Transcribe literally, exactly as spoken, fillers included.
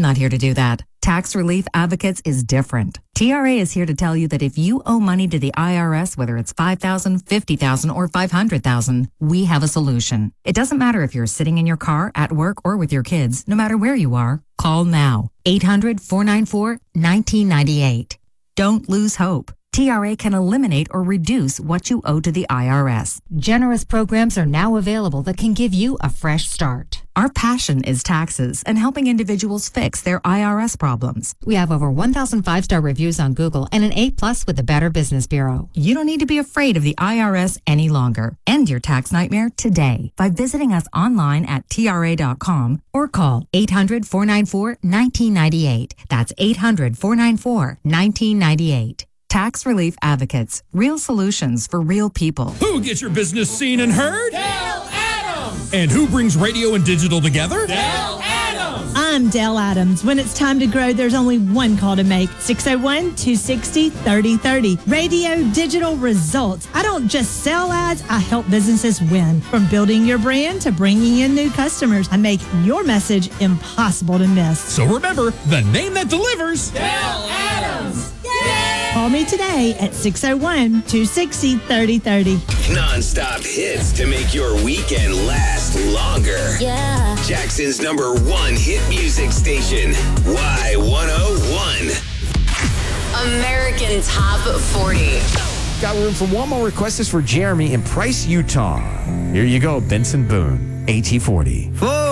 I'm not here to do that. Tax Relief Advocates is different. T R A is here to tell you that if you owe money to the I R S, whether it's five thousand dollars, fifty thousand dollars, or five hundred thousand dollars, we have a solution. It doesn't matter if you're sitting in your car, at work, or with your kids. No matter where you are, call now. eight hundred, four nine four, one nine nine eight. Don't lose hope. T R A can eliminate or reduce what you owe to the I R S. Generous programs are now available that can give you a fresh start. Our passion is taxes and helping individuals fix their I R S problems. We have over one thousand five-star reviews on Google and an A plus with the Better Business Bureau. You don't need to be afraid of the I R S any longer. End your tax nightmare today by visiting us online at T R A dot com or call eight hundred, four nine four, one nine nine eight. That's eight hundred, four nine four, one nine nine eight. Tax Relief Advocates. Real solutions for real people. Who gets your business seen and heard? Del Adams! And who brings radio and digital together? Del Adams! I'm Del Adams. When it's time to grow, there's only one call to make. six oh one, two six oh, three oh three oh. Radio Digital Results. I don't just sell ads, I help businesses win. From building your brand to bringing in new customers, I make your message impossible to miss. So remember, the name that delivers. Del Adams! Yay! Call me today at six oh one, two six oh, three oh three oh. Non-stop hits to make your weekend last longer. Yeah. Jackson's number one hit music station, Y one oh one. American Top forty. Got room for one more request. Is for Jeremy in Price, Utah. Here you go, Benson Boone, A T forty.